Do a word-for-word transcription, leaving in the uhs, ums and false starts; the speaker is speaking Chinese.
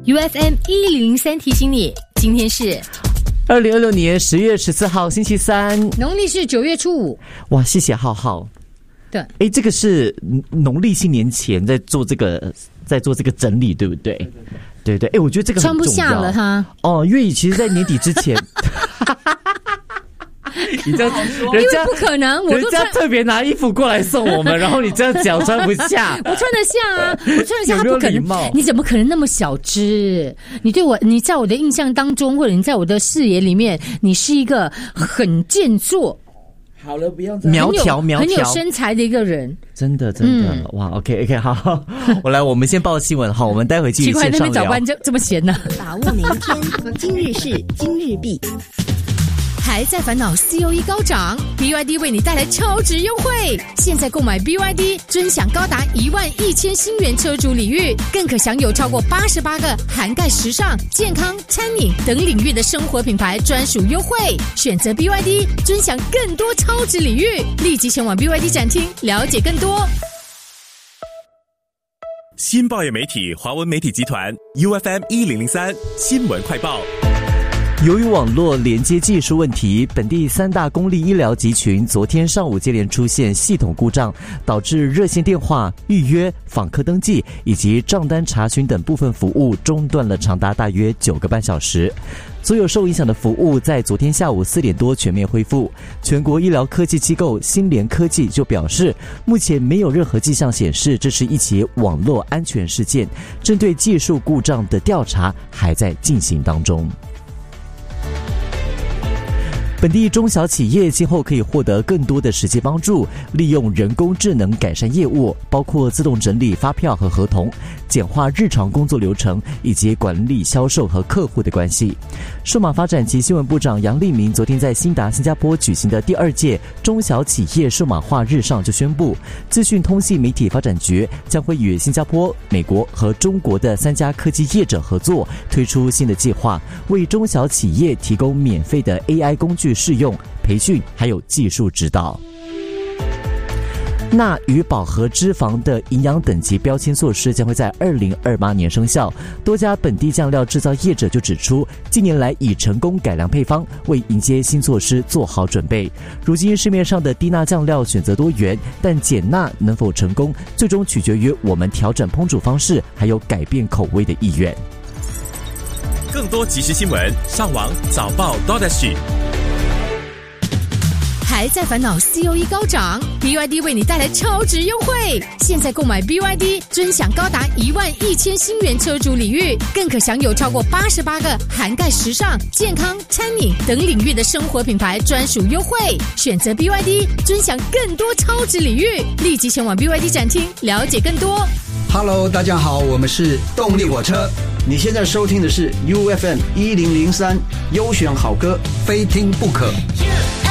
U F M 一零零三提醒你，今天是二零二六年十月十四号星期三， 农历是九月初五。 哇，谢谢浩浩。 对， 哎，这个是农历新年前在做这个，在做这个整理，对不对？对对对，哎，我觉得这个很重要。 穿不下了他哦，因为其实，在年底之前。你这样，人家因为不可能，我人家特别拿衣服过来送我们，然后你这样脚穿不下， 我穿得下啊，我穿得下， 有没有他不可能，你怎么可能那么小只？你对我，你在我的印象当中，或者你在我的视野里面，你是一个很健硕。 好了，不要再苗条苗条很有身材的一个人， 真的真的、嗯、哇 ，OK OK， 好，我来，我们先报新闻，好，我们待会继续线上聊。 奇怪，那边早班这这么闲呢、啊？ 把握每一天，今日事今日毕。 还在烦恼 C O E 高涨 ，B Y D 为你带来超值优惠。现在购买 B Y D， 尊享高达一万一千新元车主礼遇，更可享有超过八十八个涵盖时尚、健康、餐饮等领域的生活品牌专属优惠。选择 B Y D， 尊享更多超值礼遇。立即前往 B Y D 展厅了解更多。 新报业媒体华文媒体集团 U F M 一零零三新闻快报。 由于网络连接技术问题，本地三大公立医疗集群昨天上午接连出现系统故障，导致热线电话、预约、访客登记以及账单查询等部分服务中断了长达大约九个半小时。所有受影响的服务在昨天下午四点多全面恢复。全国医疗科技机构新联科技就表示，目前没有任何迹象显示这是一起网络安全事件，针对技术故障的调查还在进行当中。本地中小企业今后可以获得更多的实际帮助，利用人工智能改善业务，包括自动整理发票和合同，简化日常工作流程，以及管理销售和客户的关系。数码发展及新闻部长杨立明昨天在新达新加坡举行的第二届中小企业数码化日上就宣布，资讯通信媒体发展局将会与新加坡、美国和中国的三家科技业者合作，推出新的计划，为中小企业提供免费的 A I 工具试用、培训还有技术指导。钠与饱和脂肪的营养等级标签措施将会在二零二八年生效。多家本地酱料制造业者就指出，近年来已成功改良配方，为迎接新措施做好准备。如今市面上的低钠酱料选择多元，但减钠能否成功，最终取决于我们调整烹煮方式，还有改变口味的意愿。 更多即时新闻，上网早报 .sg。 还在烦恼 C O E 高涨 ，B Y D 为你带来超值优惠。现在购买 B Y D， 尊享高达一万一千新元车主礼遇，更可享有超过八十八个涵盖时尚、健康、餐饮等领域的生活品牌专属优惠。选择 B Y D， 尊享更多超值礼遇。立即前往 B Y D 展厅了解更多。 Hello， 大家好，我们是动力火车。你现在收听的是 U F M 一零零三优选好歌，非听不可。Yeah.